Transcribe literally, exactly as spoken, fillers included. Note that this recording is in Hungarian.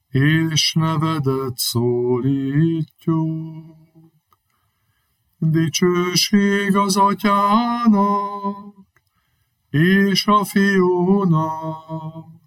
és nevedet szólítjuk. Dicsőség az Atyának, és a Fiúnak,